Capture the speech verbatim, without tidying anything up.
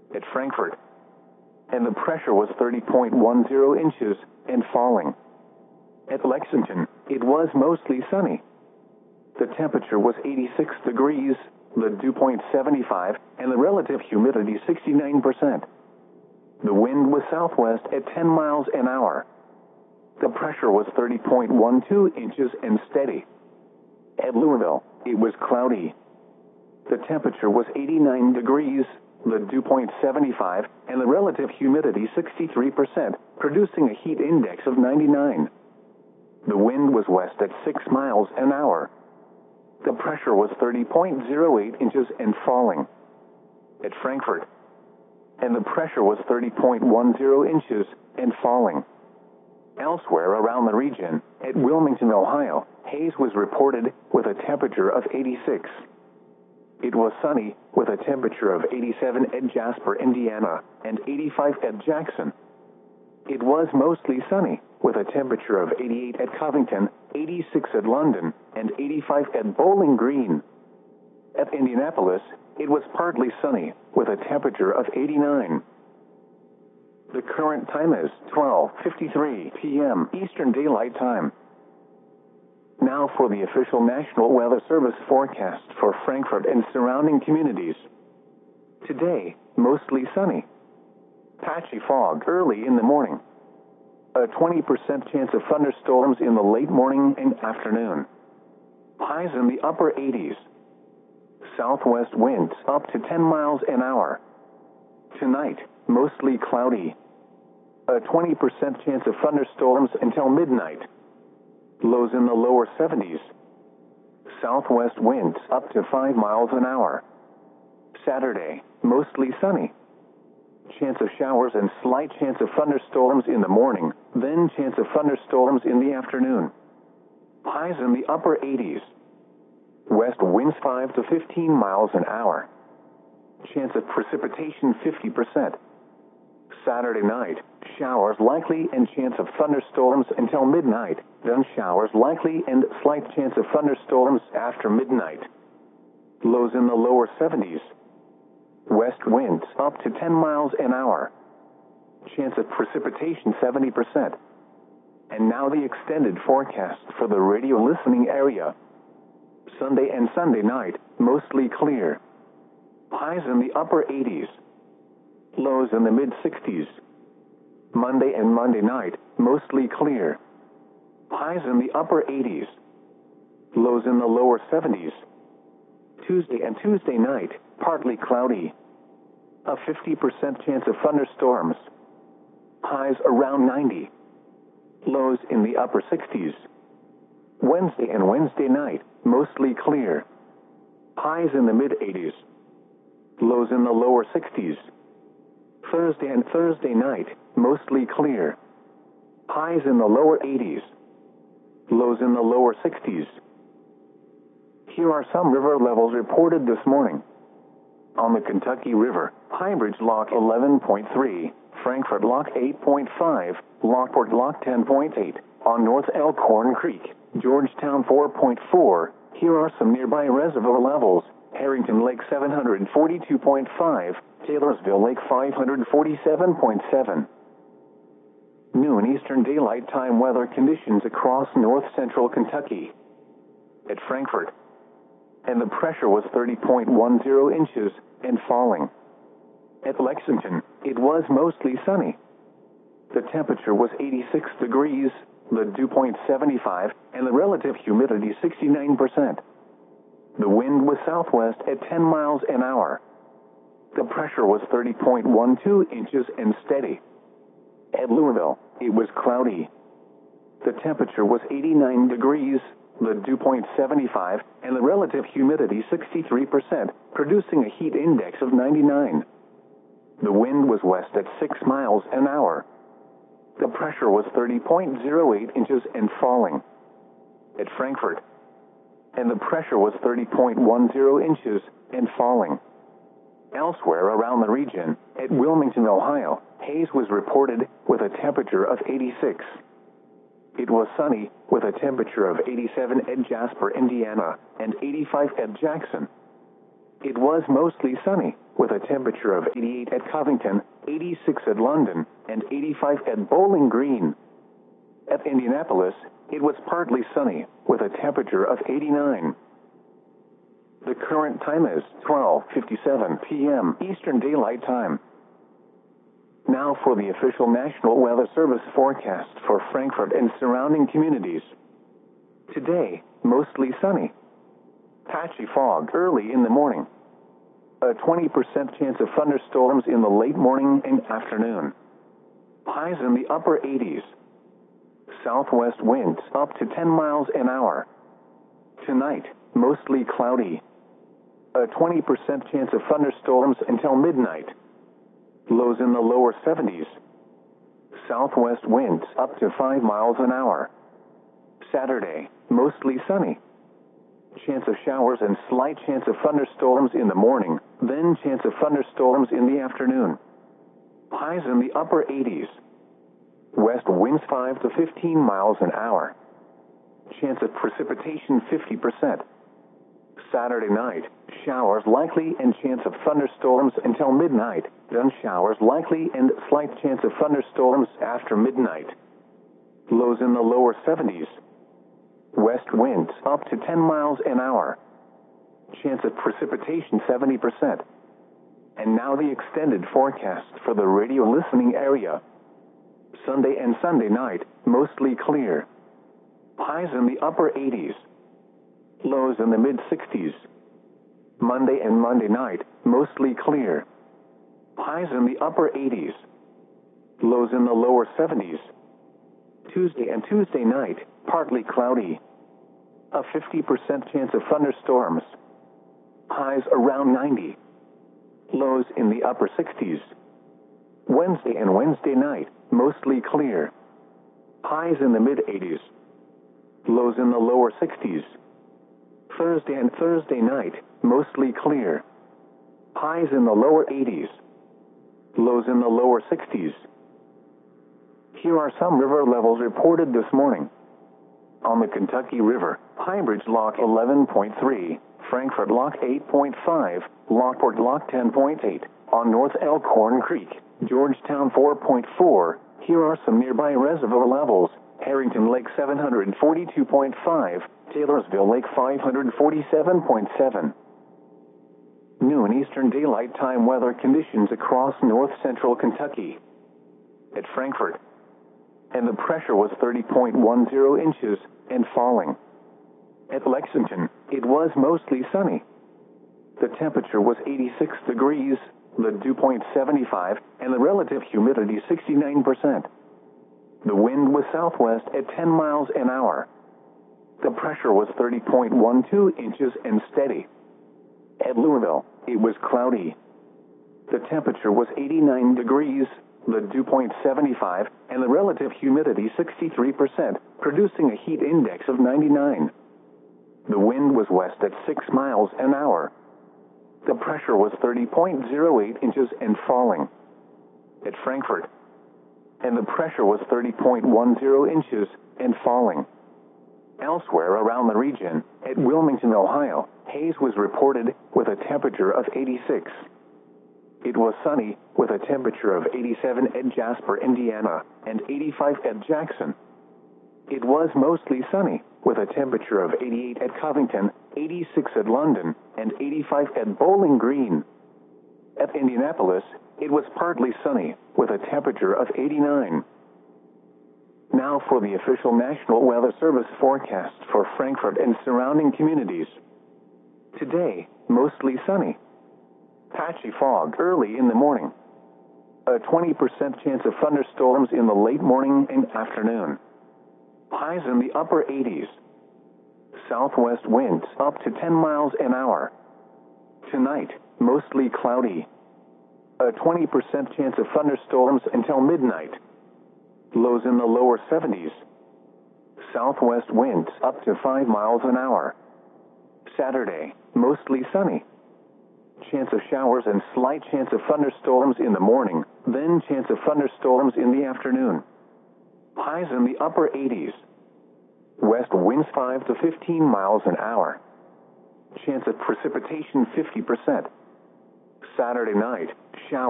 at Frankfurt, and the pressure was thirty point one zero inches and falling. At Lexington, it was mostly sunny. The temperature was eighty-six degrees, the dew point seventy-five, and the relative humidity sixty-nine percent. The wind was southwest at ten miles an hour. The pressure was thirty point one two inches and steady. At Louisville, it was cloudy. The temperature was eighty-nine degrees, the dew point seventy-five, and the relative humidity sixty-three percent, producing a heat index of ninety-nine. The wind was west at six miles an hour. The pressure was thirty point zero eight inches and falling. At Frankfurt, and the pressure was thirty point one zero inches and falling. Elsewhere around the region, at Wilmington, Ohio, haze was reported with a temperature of eighty-six. It was sunny with a temperature of eighty-seven at Jasper, Indiana, and eighty-five at Jackson. It was mostly sunny with a temperature of eighty-eight at Covington, eighty-six at London, and eighty-five at Bowling Green. At Indianapolis, it was partly sunny with a temperature of eighty-nine. The current time is twelve fifty-three p m Eastern Daylight Time. Now for the official National Weather Service forecast for Frankfurt and surrounding communities. Today, mostly sunny. Patchy fog early in the morning. A twenty percent chance of thunderstorms in the late morning and afternoon. Highs in the upper eighties. Southwest winds up to ten miles an hour. Tonight, mostly cloudy. A twenty percent chance of thunderstorms until midnight. Lows in the lower seventies. Southwest winds up to five miles an hour. Saturday, mostly sunny. Chance of showers and slight chance of thunderstorms in the morning, then chance of thunderstorms in the afternoon. Highs in the upper eighties. West winds five to fifteen miles an hour. Chance of precipitation fifty percent. Saturday night, showers likely and chance of thunderstorms until midnight, then showers likely and slight chance of thunderstorms after midnight. Lows in the lower seventies. West winds up to ten miles an hour. Chance of precipitation seventy percent. And now the extended forecast for the radio listening area. Sunday and Sunday night, mostly clear. Highs in the upper eighties. Lows in the mid-sixties. Monday and Monday night, mostly clear. Highs in the upper eighties. Lows in the lower seventies. Tuesday and Tuesday night, partly cloudy. A fifty percent chance of thunderstorms. Highs around ninety. Lows in the upper sixties. Wednesday and Wednesday night, mostly clear. Highs in the mid-eighties. Lows in the lower sixties. Thursday and Thursday night, mostly clear. Highs in the lower eighties. Lows in the lower sixties. Here are some river levels reported this morning. On the Kentucky River, Highbridge Lock eleven point three, Frankfurt Lock eight point five, Lockport Lock ten point eight, on North Elkhorn Creek, Georgetown four point four. Here are some nearby reservoir levels. Harrington Lake seven hundred forty-two point five, Taylorsville Lake five hundred forty-seven point seven. Noon Eastern Daylight Time weather conditions across north central Kentucky. At Frankfurt, and the pressure was thirty point one zero inches and falling. At Lexington, it was mostly sunny. The temperature was eighty-six degrees, the dew point seventy-five, and the relative humidity sixty-nine percent. The wind was southwest at ten miles an hour. The pressure was thirty point one two inches and steady. At Louisville, it was cloudy. The temperature was eighty-nine degrees, the dew point seventy-five, and the relative humidity sixty-three percent, producing a heat index of ninety-nine. The wind was west at six miles an hour. The pressure was thirty point zero eight inches and falling. At Frankfurt, and the pressure was thirty point one zero inches and falling. Elsewhere around the region, at Wilmington, Ohio, haze was reported with a temperature of eighty-six. It was sunny with a temperature of eighty-seven at Jasper, Indiana, and eighty-five at Jackson. It was mostly sunny with a temperature of eighty-eight at Covington, eighty-six at London, and eighty-five at Bowling Green. At Indianapolis, it was partly sunny, with a temperature of eighty-nine. The current time is twelve fifty-seven p m Eastern Daylight Time. Now for the official National Weather Service forecast for Frankfurt and surrounding communities. Today, mostly sunny. Patchy fog early in the morning. A twenty percent chance of thunderstorms in the late morning and afternoon. Highs in the upper eighties. Southwest winds up to ten miles an hour. Tonight, mostly cloudy. A twenty percent chance of thunderstorms until midnight. Lows in the lower seventies. Southwest winds up to five miles an hour. Saturday, mostly sunny. Chance of showers and slight chance of thunderstorms in the morning, then chance of thunderstorms in the afternoon. Highs in the upper eighties. West winds five to fifteen miles an hour. Chance of precipitation fifty percent. Saturday night, showers likely and chance of thunderstorms until midnight, then showers likely and slight chance of thunderstorms after midnight. Lows in the lower seventies. West winds up to ten miles an hour. Chance of precipitation seventy percent. And now the extended forecast for the radio listening area. Sunday and Sunday night, mostly clear. Highs in the upper eighties. Lows in the mid-sixties. Monday and Monday night, mostly clear. Highs in the upper eighties. Lows in the lower seventies. Tuesday and Tuesday night, partly cloudy. A fifty percent chance of thunderstorms. Highs around ninety. Lows in the upper sixties. Wednesday and Wednesday night, mostly clear. Highs in the mid-eighties. Lows in the lower sixties. Thursday and Thursday night, mostly clear. Highs in the lower eighties. Lows in the lower sixties. Here are some river levels reported this morning. On the Kentucky River, Highbridge Lock eleven point three, Frankfurt Lock eight point five, Lockport Lock ten point eight, on North Elkhorn Creek, Georgetown four point four. Here are some nearby reservoir levels. Harrington Lake seven hundred forty-two point five, Taylorsville Lake five hundred forty-seven point seven. Noon Eastern Daylight Time weather conditions across north central Kentucky. At Frankfurt, and the pressure was thirty point one zero inches and falling. At Lexington, it was mostly sunny. The temperature was eighty-six degrees, the dew point seventy-five, and the relative humidity sixty-nine percent. The wind was southwest at ten miles an hour. The pressure was thirty point one two inches and steady. At Louisville, it was cloudy. The temperature was eighty-nine degrees, the dew point seventy-five, and the relative humidity sixty-three percent, producing a heat index of ninety-nine. The wind was west at six miles an hour. The pressure was thirty point zero eight inches and falling. At Frankfurt, and the pressure was thirty point one zero inches and falling. Elsewhere around the region, at Wilmington, Ohio, haze was reported with a temperature of eighty-six. It was sunny with a temperature of eighty-seven at Jasper, Indiana, and eighty-five at Jackson. It was mostly sunny with a temperature of eighty-eight at Covington, eighty-six at London, and eighty-five at Bowling Green. At Indianapolis, it was partly sunny with a temperature of eighty-nine. Now for the official National Weather Service forecast for Frankfurt and surrounding communities. Today, mostly sunny. Patchy fog early in the morning. A twenty percent chance of thunderstorms in the late morning and afternoon. Highs in the upper eighties. Southwest winds up to ten miles an hour. Tonight, mostly cloudy. A twenty percent chance of thunderstorms until midnight. Lows in the lower seventies. Southwest winds up to five miles an hour. Saturday, mostly sunny. Chance of showers and slight chance of thunderstorms in the morning, then chance of thunderstorms in the afternoon. Highs in the upper eighties. West winds five to fifteen miles an hour. Chance of precipitation fifty percent. Saturday night, showers